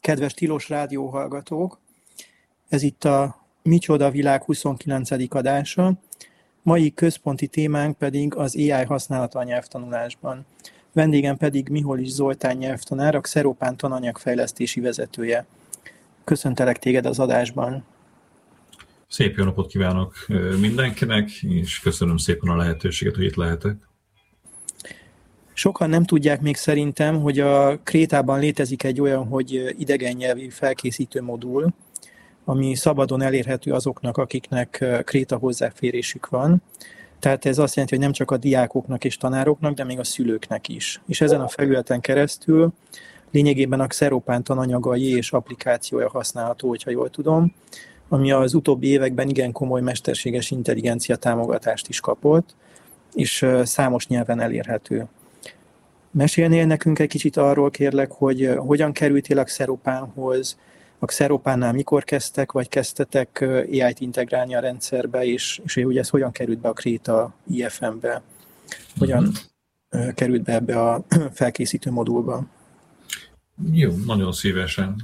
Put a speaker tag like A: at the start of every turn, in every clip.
A: Kedves Tilos Rádió hallgatók! Ez itt a Micsoda Világ 29. adása. Mai központi témánk pedig az AI használata a nyelvtanulásban. Vendégem pedig Miholis Zoltán nyelvtanár, a Xeropán tananyagfejlesztési vezetője. Köszöntelek téged az adásban.
B: Szép jó napot kívánok mindenkinek, és köszönöm szépen a lehetőséget, hogy itt lehetek.
A: Sokan nem tudják még szerintem, hogy a Krétában létezik egy olyan, hogy idegen nyelvi felkészítő modul, ami szabadon elérhető azoknak, akiknek Kréta hozzáférésük van. Tehát ez azt jelenti, hogy nem csak a diákoknak és tanároknak, de még a szülőknek is. És ezen a felületen keresztül lényegében a Xeropán tananyagai és applikációja használható, hogyha jól tudom, ami az utóbbi években igen komoly mesterséges intelligencia támogatást is kapott, és számos nyelven elérhető. Mesélnél nekünk egy kicsit arról, kérlek, hogy hogyan kerültél a Xeropánhoz, a Xeropánnál mikor kezdtek, vagy kezdtetek AI-t integrálni a rendszerbe, és hogy ez hogyan került be a Kréta IFM-be, hogyan került be ebbe a felkészítő modulba?
B: Jó, nagyon szívesen.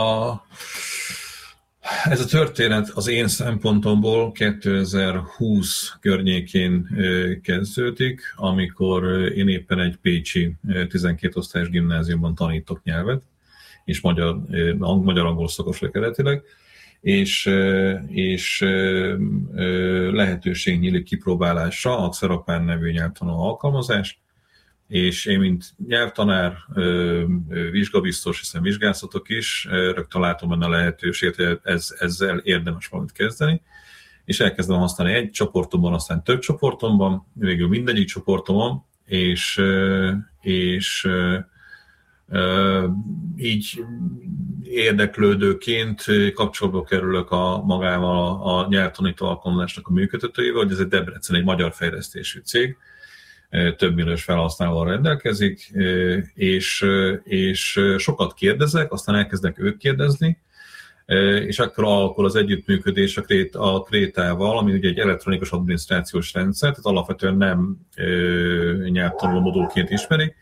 B: Ez a történet az én szempontomból 2020 környékén kezdődik, amikor én éppen egy pécsi 12 osztályos gimnáziumban tanítok nyelvet, és magyar-angol szakos eredetileg, és lehetőség nyílik kipróbálásra a Xeropán nevű nyelvtanuló alkalmazás, és én, mint nyelvtanár, vizsgabiztos, hiszen vizsgáztatok is, rögtön látom benne a lehetőséget, hogy ezzel érdemes valamit kezdeni, és elkezdem használni egy csoportomban, aztán több csoportomban, végül mindegyik csoportomon, és így érdeklődőként kapcsolatba kerülök magával a nyelvtanító alkalmazásnak a működtetőjével, hogy ez egy Debrecen, egy magyar fejlesztésű cég, több milliós felhasználóval rendelkezik, és sokat kérdezek, aztán elkezdek ők kérdezni, és akkor alakul az együttműködés a Krétával, ami ugye egy elektronikus adminisztrációs rendszer, tehát alapvetően nem nyelvtanuló modulként ismerik,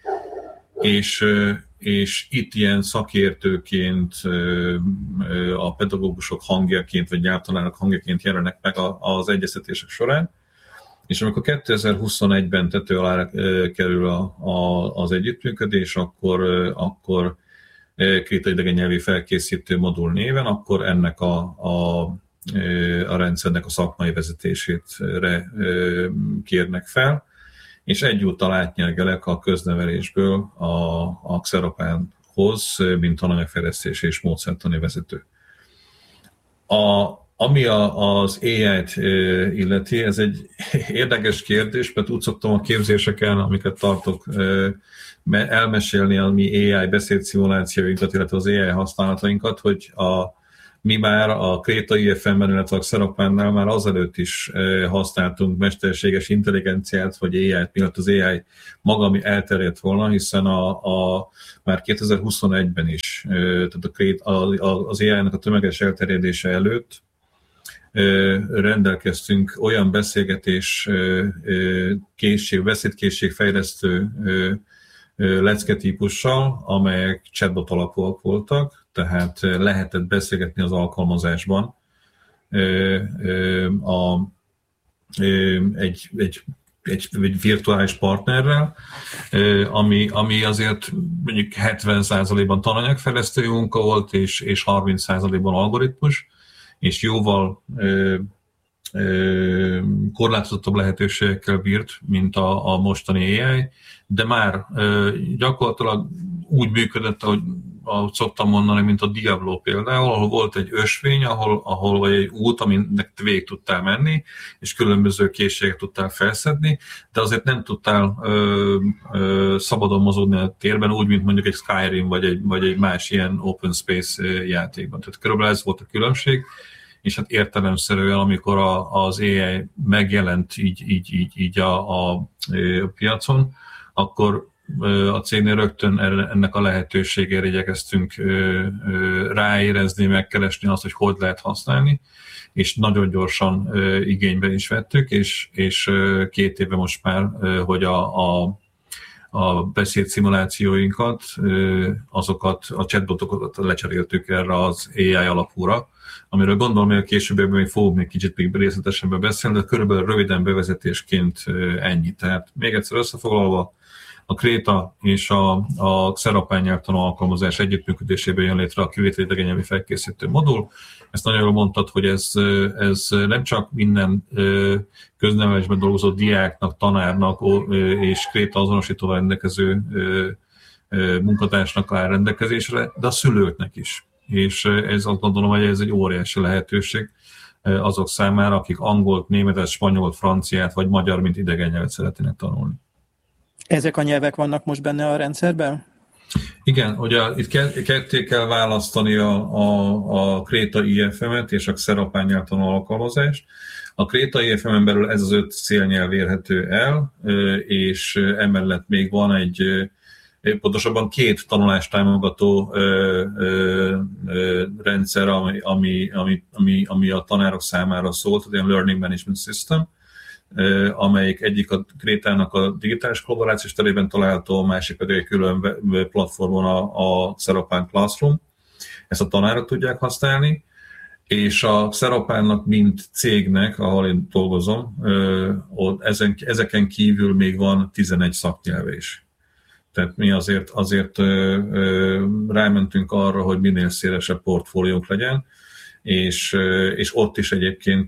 B: és itt ilyen szakértőként, a pedagógusok hangjaként, vagy nyelvtanárok hangjaként jelenek meg az egyeztetések során. És amikor 2021-ben tető alá kerül az együttműködés, akkor Kréta idegen nyelvi felkészítő modul néven, akkor ennek a rendszernek a szakmai vezetésére kérnek fel, és egyúttal átnyelgelek a köznevelésből a Xeropánhoz, mint tananyagfejlesztés és módszertani vezető. Ami az AI-t illeti, ez egy érdekes kérdés, mert úgy szoktam a képzéseken, amiket tartok, elmesélni a mi AI beszédszimulációinkat, illetve az AI használatainkat, hogy mi már a Kréta IFM-ben, illetve a Xeropánnál már azelőtt is használtunk mesterséges intelligenciát, vagy AI-t, mielőtt az AI maga ami elterjedt volna, hiszen már 2021-ben is, tehát az AI-nak a tömeges elterjedése előtt rendelkeztünk olyan beszédkészség fejlesztő lecketípussal, amelyek chatbot alapúak voltak, tehát lehetett beszélgetni az alkalmazásban egy virtuális partnerrel, ami azért mondjuk 70%-ban tananyagfejlesztői munka volt, és 30%-ban algoritmus, és jóval korlátozottabb lehetőségekkel bírt, mint a mostani AI, de már gyakorlatilag úgy működött, ahogy szoktam mondani, mint a Diablo például, ahol volt egy ösvény, vagy egy út, aminek végig tudtál menni, és különböző készségeket tudtál felszedni, de azért nem tudtál szabadon mozogni a térben, úgy, mint mondjuk egy Skyrim, vagy egy más ilyen open space játékban. Tehát körülbelül ez volt a különbség, és hát értelemszerűen, amikor az AI megjelent így a piacon, akkor a cégnél rögtön ennek a lehetőségére igyekeztünk ráérezni, megkeresni azt, hogy lehet használni, és nagyon gyorsan igénybe is vettük, és 2 éve most már, hogy a beszédszimulációinkat, azokat a chatbotokat lecseréltük erre az AI alapúra, amiről gondolom, hogy a későbbiekben még fogunk még kicsit még részletesebben beszélni, de körülbelül röviden bevezetésként ennyi. Tehát még egyszer összefoglalva, a Kréta és a Xerapán nyelvtanú alkalmazás együttműködésében jön létre a kivételi idegennyelvi felkészítő modul. Ezt nagyon jól mondtad, hogy ez nem csak minden köznevelésben dolgozó diáknak, tanárnak és Kréta azonosítóval rendelkező munkatársnak áll rendelkezésre, de a szülőknek is. És ez azt gondolom, hogy ez egy óriási lehetőség azok számára, akik angolt, németet, spanyolt, franciát vagy magyar, mint idegen nyelvet szeretnének tanulni.
A: Ezek a nyelvek vannak most benne a rendszerben?
B: Igen, ugye itt ketté kell választani a Kréta IFM-et és a Xerapán nyelvtanú alkalmazást. A Kréta IFM-en belül ez az 5 célnyelv érhető el, és emellett még van pontosabban 2 tanulást támogató rendszer, ami a tanárok számára szólt, az ilyen Learning Management System, amelyik egyik a Krétának a digitális kollaborációs terében található, a másik pedig egy külön platformon a Xerapán Classroom. Ezt a tanárok tudják használni, és a Xerapánnak, mint cégnek, ahol én dolgozom, ezeken kívül még van 11 szaknyelve is. Tehát mi azért rámentünk arra, hogy minél szélesebb portfóliónk legyen, és ott is egyébként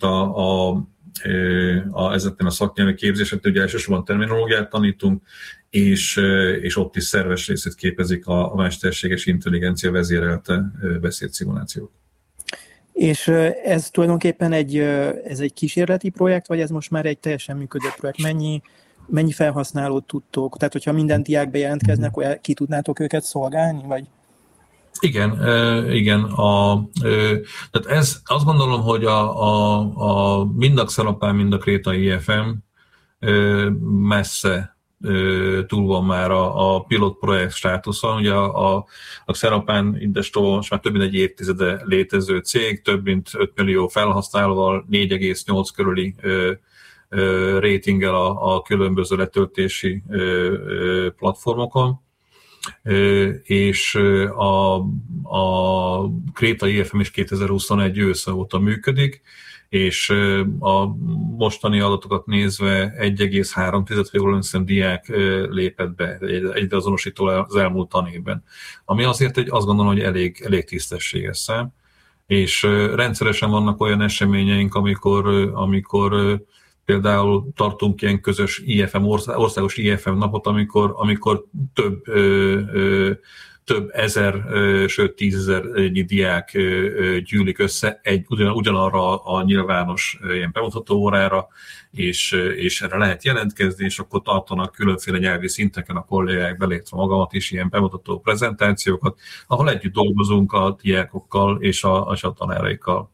B: ezeken a szaknyelvi képzéseken ugye elsősorban terminológiát tanítunk, és ott is szerves részét képezik a mesterséges intelligencia vezérelte beszédszimulációk.
A: És ez tulajdonképpen egy kísérleti projekt, vagy ez most már egy teljesen működő projekt? Mennyi felhasználót tudtok? Tehát, hogyha minden diák bejelentkeznek, akkor ki tudnátok őket szolgálni? Vagy?
B: Igen. Tehát ez, azt gondolom, hogy mind a Xerapán, mind a Kréta IFM messze túl van már a pilot projekt státuszon. Ugye a Xerapán Indestro most már több mint egy évtizede létező cég, több mint 5 millió felhasználóval, 4,8 körüli ratinggel a különböző letöltési platformokon, és a Kréta IFM is 2021 ősze óta működik, és a mostani adatokat nézve 1,3 diák lépett be egy azonosító az elmúlt tanévben. Ami azért azt gondolom, hogy elég tisztességes szám, és rendszeresen vannak olyan eseményeink, amikor például tartunk ilyen közös IFM, országos IFM napot, amikor több ezer, sőt 10 000 diák gyűlik össze ugyanarra a nyilvános ilyen bemutató órára, és erre lehet jelentkezni, és akkor tartanak különféle nyelvi szinteken a kollégák, belétve magamat is ilyen bemutató prezentációkat, ahol együtt dolgozunk a diákokkal és a tanáraikkal.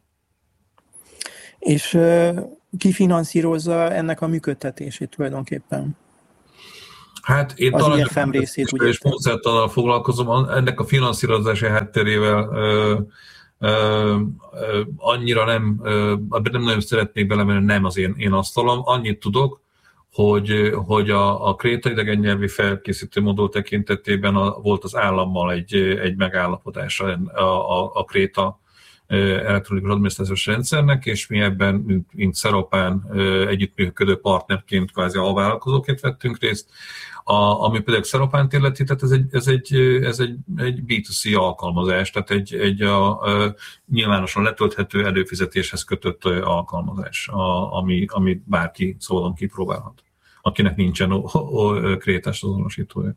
A: És ki finanszírozza ennek a működtetését tulajdonképpen?
B: Hát én
A: az IFM részét, ugye?
B: És módszertannal foglalkozom, ennek a finanszírozási hátterével annyira nem nagyon szeretnék belemenni, nem az én asztalom. Annyit tudok, hogy a Kréta idegennyelvi felkészítő modul tekintetében volt az állammal egy megállapodás a Kréta elektronikus adminisztrációs rendszernek, és mi ebben, mint Xerapán együttműködő partnerként, kvázi alvállalkozóként vettünk részt. Ami pedig Xerapánt illeti, tehát ez egy B2C alkalmazás, tehát egy nyilvánosan letölthető előfizetéshez kötött alkalmazás, ami bárki szóval kipróbálhat, akinek nincsen krétás azonosítója.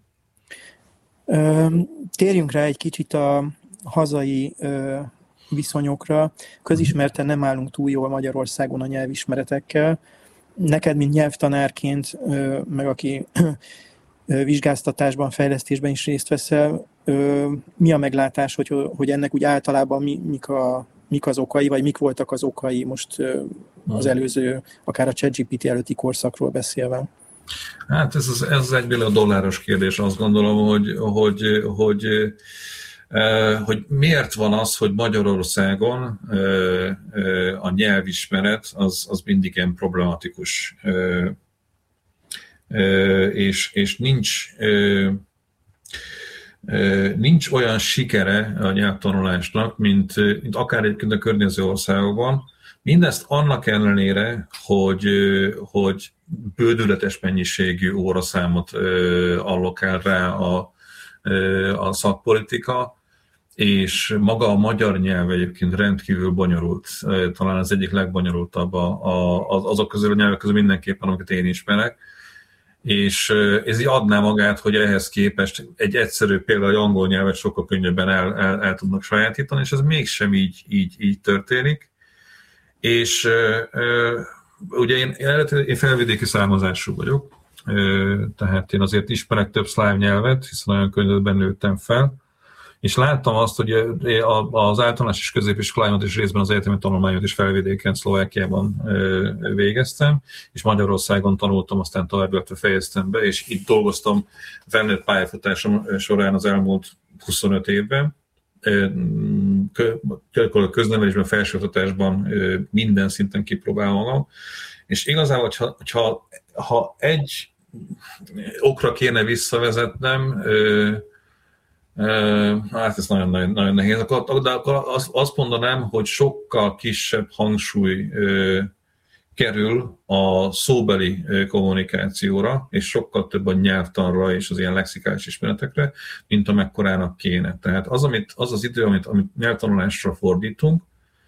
A: Térjünk rá egy kicsit a hazai viszonyokra. Közismerten nem állunk túl jól Magyarországon a nyelvismeretekkel. Neked, mint nyelvtanárként, meg aki vizsgáztatásban, fejlesztésben is részt veszel, mi a meglátás, hogy ennek úgy általában mik az okai, vagy mik voltak az okai most az előző, akár a ChatGPT előtti korszakról beszélve?
B: Hát ez az $1 millió kérdés, azt gondolom, hogy miért van az, hogy Magyarországon a nyelvismeret az mindig ilyen problematikus. és nincs olyan sikere a nyelvtanulásnak, mint akár egyébként a környező országokban. Mindezt annak ellenére, hogy bődületes mennyiségű óraszámot allokál rá a szakpolitika, és maga a magyar nyelv egyébként rendkívül bonyolult, talán az egyik legbonyolultabb azok közül a nyelvek közül mindenképpen, amiket én ismerek, és ez így adná magát, hogy ehhez képest egy egyszerű például egy angol nyelvet sokkal könnyebben el tudnak sajátítani, és ez mégsem így történik. És ugye én felvidéki származású vagyok, tehát én azért ismerek több szláv nyelvet, hiszen olyan könnyebben nőttem fel, és láttam azt, hogy az általános és középiskoláimat és részben az egyetemi tanulmányomat is felvidéken, Szlovákiában végeztem, és Magyarországon tanultam, aztán tovább, illetve fejeztem be, és itt dolgoztam felnőtt pályafutásom során az elmúlt 25 évben. Köznevelésben, felsőoktatásban minden szinten kipróbálom magam, és igazából, ha egy okra kéne visszavezetnem, hát ez nagyon nehéz, de akkor azt mondanám, hogy sokkal kisebb hangsúly kerül a szóbeli kommunikációra, és sokkal több a nyelvtanra és az ilyen lexikális ismeretekre, mint amekkorának kéne. Tehát az az idő, amit nyelvtanulásra fordítunk,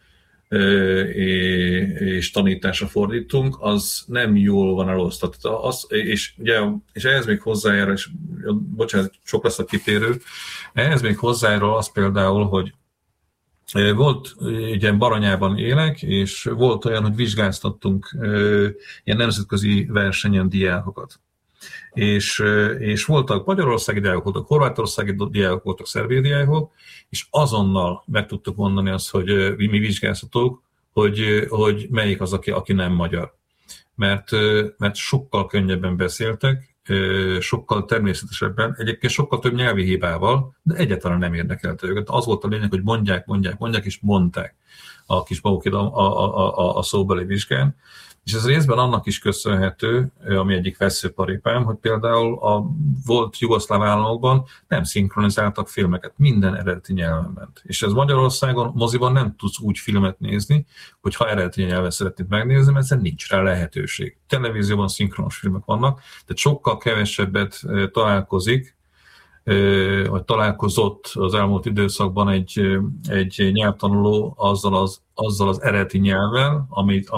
B: és tanításra fordítunk, az nem jól van elosztatva. És ehhez még hozzájárul, és bocsánat, sok lesz a kitérő, ehhez még hozzájárul az például, hogy volt, ugye Baranyában élek, és volt olyan, hogy vizsgáztattunk ilyen nemzetközi versenyen diákokat. És voltak magyarországi diákok, voltak horvátországi diákok, voltak szerb diákok, és azonnal meg tudtuk mondani azt, hogy mi vizsgáztatók, hogy melyik az, aki nem magyar. Mert sokkal könnyebben beszéltek, sokkal természetesebben, egyébként sokkal több nyelvi hibával, de egyáltalán nem érdekelte őket. Az volt a lényeg, hogy mondják, és mondták a kis maguk a szóbeli vizsgán. És ez részben annak is köszönhető, ami egyik veszőparipám, hogy például a volt jugoszláv államokban nem szinkronizáltak filmeket, minden eredeti nyelven ment. És ez Magyarországon, moziban nem tudsz úgy filmet nézni, hogy ha eredeti nyelven szeretnéd megnézni, mert ezen nincs rá lehetőség. Televízióban szinkronos filmek vannak, tehát sokkal kevesebbet találkozik, vagy találkozott az elmúlt időszakban egy nyelvtanuló azzal az eredeti nyelvvel,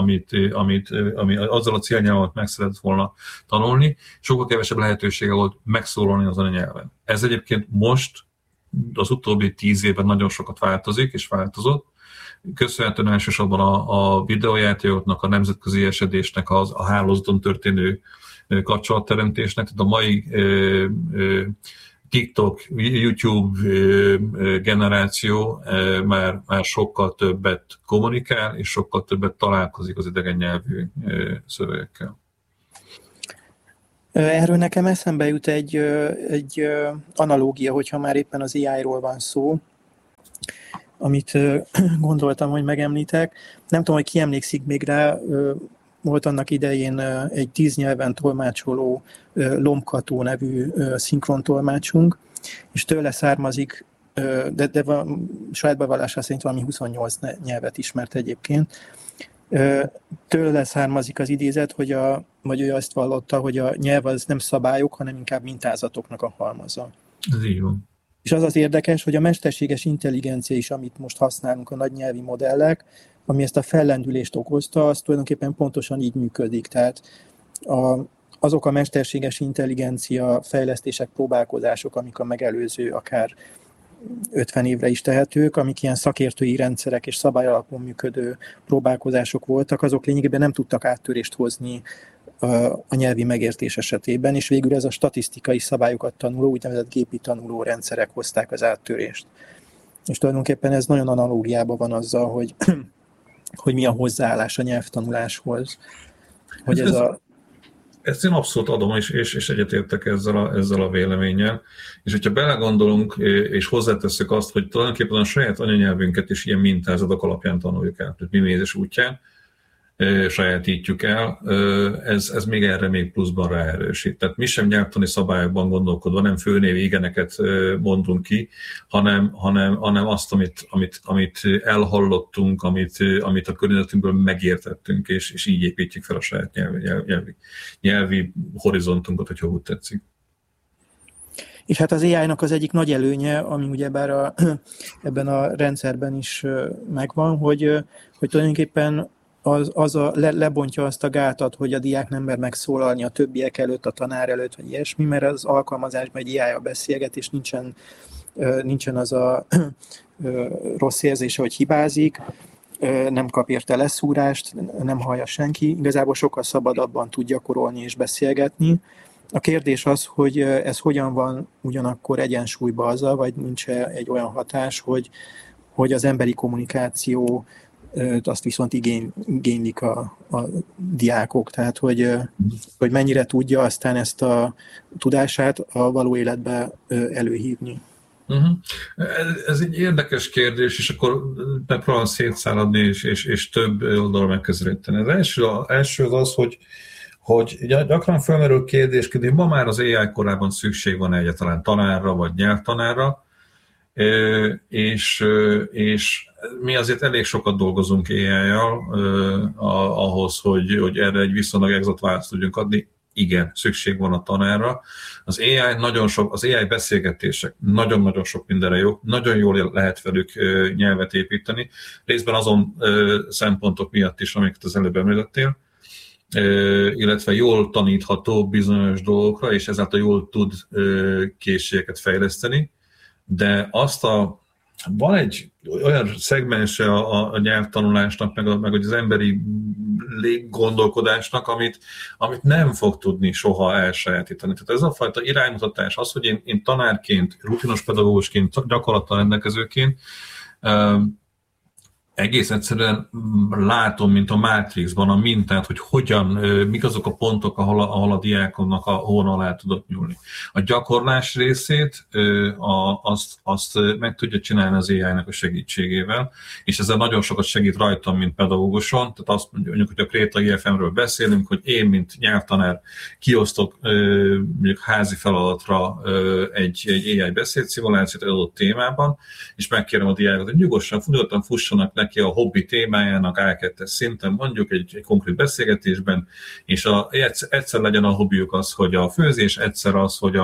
B: azzal a célnyelven, amit meg szeretett volna tanulni, sokkal kevesebb lehetősége volt megszólalni azon a nyelven. Ez egyébként most az utóbbi 10 évben nagyon sokat változik, és változott. Köszönhetően elsősorban a videójátékoknak, a nemzetközi esedésnek, a hálózaton történő kapcsolatteremtésnek, tehát a mai TikTok, YouTube generáció már sokkal többet kommunikál, és sokkal többet találkozik az idegen nyelvű szövegekkel.
A: Erről nekem eszembe jut egy analógia, hogyha már éppen az AI-ról van szó, amit gondoltam, hogy megemlítek. Nem tudom, hogy ki emlékszik még rá, volt annak idején egy 10 nyelven tolmácsoló Lomkató nevű szinkrontolmácsunk, és tőle származik, de saját bevallása szerint valami 28 nyelvet ismert egyébként. Tőle származik az idézet, hogy ő azt vallotta, hogy a nyelv az nem szabályok, hanem inkább mintázatoknak a halmaza.
B: Ez így van.
A: És az érdekes, hogy a mesterséges intelligencia is, amit most használunk, a nagy nyelvi modellek, ami ezt a fellendülést okozta, az tulajdonképpen pontosan így működik. Tehát azok a mesterséges intelligencia fejlesztések, próbálkozások, amik a megelőző akár 50 évre is tehetők, amik ilyen szakértői rendszerek és szabályalapon működő próbálkozások voltak, azok lényegében nem tudtak áttörést hozni a nyelvi megértés esetében, és végül ez a statisztikai szabályokat tanuló, úgynevezett gépi tanuló rendszerek hozták az áttörést. És tulajdonképpen ez nagyon analógiában van azzal, hogy mi a hozzáállás a nyelvtanuláshoz. Hogy
B: ezt én abszolút adom, és egyetértek ezzel a véleménnyel. És hogyha belegondolunk, és hozzátesszük azt, hogy tulajdonképpen a saját anyanyelvünket is ilyen mintázatok alapján tanuljuk el, tehát mimézés útján, sajátítjuk el, ez még erre még pluszban ráerősít. Tehát mi sem nyelvtani szabályokban gondolkodva, nem főnév igeneket mondunk ki, hanem azt, amit elhallottunk, amit a környezetünkből megértettünk, és így építjük fel a saját nyelvi horizontunkat, hogyha úgy tetszik.
A: És hát az AI-nak az egyik nagy előnye, ami ugyebár ebben a rendszerben is megvan, hogy tulajdonképpen lebontja azt a gátat, hogy a diák nem mer megszólalni a többiek előtt, a tanár előtt, vagy ilyesmi, mert az alkalmazásban egy AI-a beszélget, és nincsen az a rossz érzése, hogy hibázik, nem kap érte leszúrást, nem hallja senki, igazából sokkal szabadabban tud gyakorolni és beszélgetni. A kérdés az, hogy ez hogyan van ugyanakkor egyensúlyban azzal, vagy nincs egy olyan hatás, hogy az emberi kommunikáció azt viszont igénylik a diákok, tehát hogy mennyire tudja aztán ezt a tudását a való életbe előhívni.
B: Ez egy érdekes kérdés, és akkor megpróbálom szétszáradni, és több oldalra megközelíteni. Az első az, hogy gyakran felmerül kérdésként, ma már az AI korában szükség van egyáltalán tanárra, vagy nyelvtanárra, és mi azért elég sokat dolgozunk AI-jal ahhoz, hogy erre egy viszonylag exakt választ tudjunk adni. Igen, szükség van a tanárra. Az AI beszélgetések nagyon-nagyon sok mindenre jó, nagyon jól lehet velük nyelvet építeni, részben azon szempontok miatt is, amiket az előbb említettél, illetve jól tanítható bizonyos dolgokra, és ezáltal jól tud készségeket fejleszteni, de van egy olyan szegmense a nyelvtanulásnak, meg az emberi gondolkodásnak, amit nem fog tudni soha elsajátítani. Tehát ez a fajta iránymutatás, az, hogy én tanárként, rutinos pedagógusként, gyakorlattal rendelkezőként egész egyszerűen látom, mint a Matrixban a mintát, hogy mik azok a pontok, ahol a diákomnak hol alá tudok nyúlni. A gyakorlás részét azt meg tudja csinálni az AI-nak a segítségével, és ezzel nagyon sokat segít rajtam, mint pedagóguson. Tehát azt mondjuk, hogy a Kréta IFM-ről beszélünk, hogy én, mint nyelvtanár kiosztok mondjuk házi feladatra egy AI beszédszimulációt egy adott témában, és megkérem a diákokat, hogy nyugodtan fussanak neki a hobbi témájának A2-es szinten, mondjuk egy konkrét beszélgetésben, és egyszer legyen a hobbiuk az, hogy a főzés, egyszer az, hogy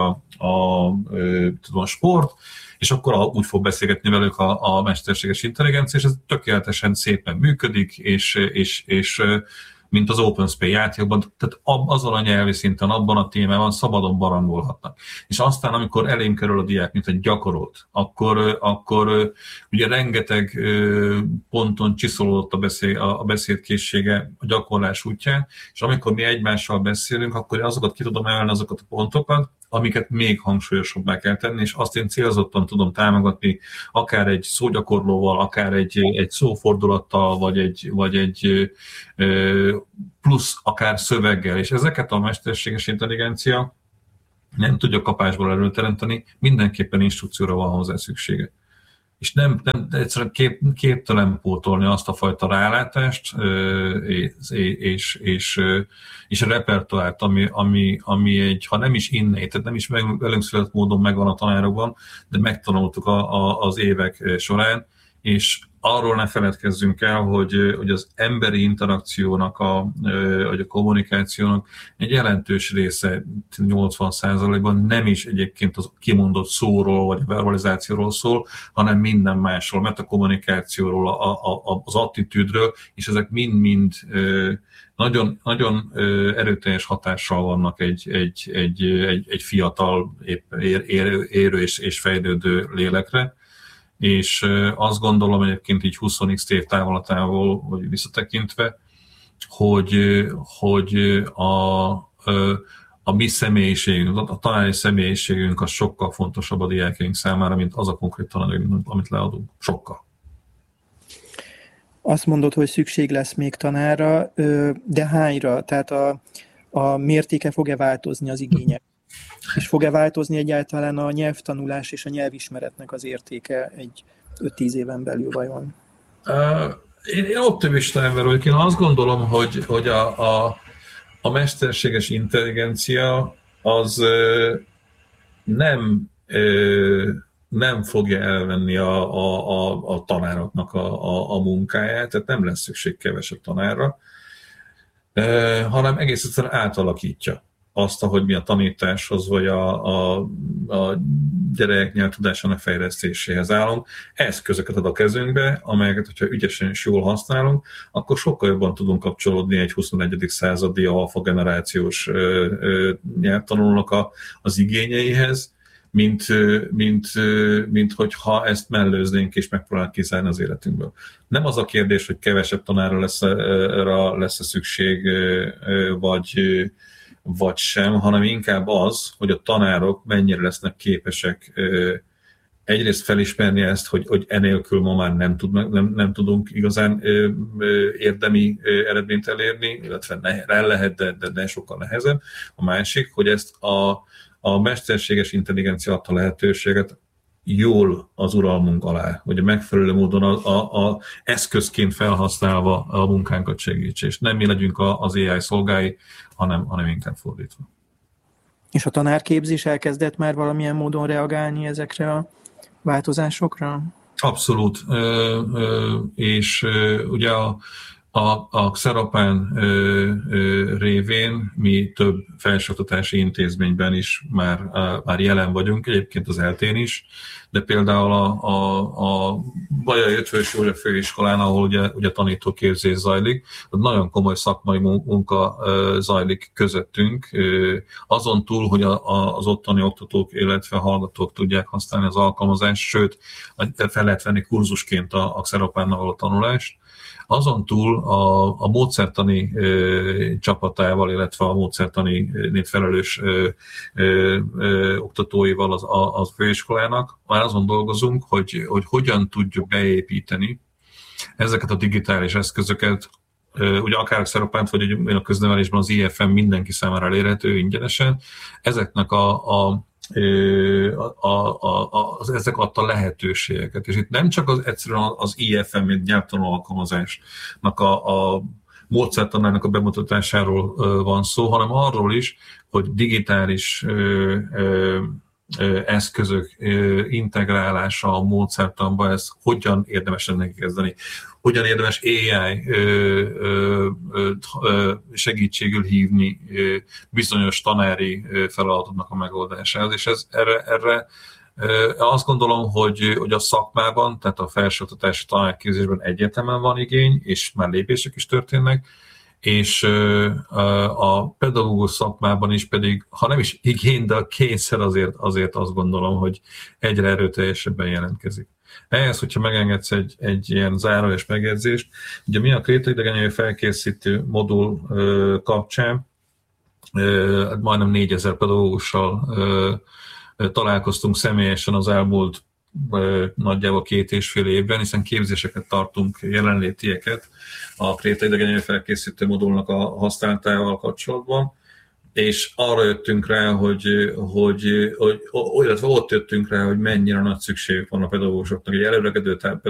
B: a sport, és akkor úgy fog beszélgetni velük a mesterséges intelligencia, és ez tökéletesen szépen működik, és mint az OpenSpace játékban, tehát azon a nyelvi szinten, abban a témában szabadon barangolhatnak. És aztán, amikor elém kerül a diák, mint egy gyakorolt, akkor ugye rengeteg ponton csiszolódott a beszédkészsége a gyakorlás útján, és amikor mi egymással beszélünk, akkor azokat ki tudom emelni, azokat a pontokat, amiket még hangsúlyosabbá kell tenni, és azt én célzottan tudom támogatni, akár egy szógyakorlóval, akár egy szófordulattal, vagy egy plusz akár szöveggel, és ezeket a mesterséges intelligencia nem tudja kapásból előteremteni, mindenképpen instrukcióra van hozzá szüksége. És nem egyszerűen képtelen pótolni azt a fajta rálátást és a repertoárt, ami egy, ha nem is innét, tehát nem is velünk született módon megvan a tanárokban, de megtanultuk az évek során, és arról ne feledkezzünk el, hogy az emberi interakciónak, vagy a kommunikációnak egy jelentős része, 80%-ban nem is egyébként az kimondott szóról, vagy a verbalizációról szól, hanem minden másról, metakommunikációról, az attitűdről, és ezek mind-mind nagyon, nagyon erőteljes hatással vannak egy fiatal, érő és fejlődő lélekre. És azt gondolom egyébként így 20x év távolatából, vagy visszatekintve, hogy a mi személyiségünk, a tanári személyiségünk az sokkal fontosabb a diákjaink számára, mint az a konkrét tananyag, amit leadunk. Sokkal.
A: Azt mondod, hogy szükség lesz még tanárra, de hányra? Tehát a mértéke fog-e változni az igények? És fog-e változni egyáltalán a nyelvtanulás és a nyelvismeretnek az értéke egy 5-10 éven belül vajon?
B: Én optimista ember vagyok. Én azt gondolom, hogy a mesterséges intelligencia az nem, nem fogja elvenni a tanároknak a munkáját, tehát nem lesz szükség kevesebb tanárra, hanem egész egyszerűen átalakítja azt, ahogy mi a tanításhoz, vagy a gyerek nyelvtudásának fejlesztéséhez állunk. Eszközöket ad a kezünkbe, amelyeket, hogyha ügyesen és jól használunk, akkor sokkal jobban tudunk kapcsolódni egy 21. századi alfa generációs nyelvtanulónak az igényeihez, mint hogyha ezt mellőznénk és megpróbálnánk kizárni az életünkből. Nem az a kérdés, hogy kevesebb tanárra lesz szükség, vagy sem, hanem inkább az, hogy a tanárok mennyire lesznek képesek egyrészt felismerni ezt, hogy enélkül ma már nem tudunk igazán érdemi eredményt elérni, illetve el lehet, de sokkal nehezebb. A másik, hogy ezt a mesterséges intelligencia adta lehetőséget jól az uralmunk alá, hogy a megfelelő módon a eszközként felhasználva a munkánkat segítse, és nem mi legyünk az AI szolgái, hanem inkább fordítva.
A: És a tanárképzés elkezdett már valamilyen módon reagálni ezekre a változásokra?
B: Abszolút. És ugye a Xeropan révén mi több felsőoktatási intézményben is már jelen vagyunk, egyébként az ELTÉn is, de például a Bajai Ötvös József Főiskolán, ahol ugye tanítóképzés zajlik, nagyon komoly szakmai munka zajlik közöttünk, azon túl, hogy az ottani oktatók, illetve hallgatók tudják használni az alkalmazást, sőt, fel lehet venni kurzusként a Xeropánnal való tanulást. Azon túl a módszertani csapatával, illetve a módszertani felelős oktatóival az főiskolának már azon dolgozunk, hogy hogyan tudjuk beépíteni ezeket a digitális eszközöket, ugye akár a Xeropánt, vagy a köznevelésben az IFM mindenki számára elérhető ingyenesen, ezeknek ezek adta lehetőségeket. És itt nem csak egyszerűen az IFM, mint nyelvtanuló alkalmazásnak a módszertanának a bemutatásáról van szó, hanem arról is, hogy digitális eszközök integrálása a módszertanba, ezt hogyan érdemes ennek kezdeni, hogyan érdemes AI segítségül hívni bizonyos tanári feladatoknak a megoldásához, és erre azt gondolom, hogy a szakmában, tehát a felsőoktatási tanárképzésben egyértelműen van igény, és már lépések is történnek, és a pedagógus szakmában is pedig, ha nem is igény, de a kényszer azért azt gondolom, hogy egyre erőteljesebben jelentkezik. Ehhez, hogyha megengedsz egy ilyen zárójeles megjegyzést, ugye mi a krétaidegen felkészítő modul kapcsán majdnem 4000 pedagógussal találkoztunk személyesen az elmúlt nagyjából 2,5 évben, hiszen képzéseket tartunk, jelenlétieket a krétaidegen felkészítő modulnak a használatával kapcsolatban, és arra jöttünk rá, illetve ott jöttünk rá, hogy mennyire nagy szükség van a pedagógusoknak egy előregedő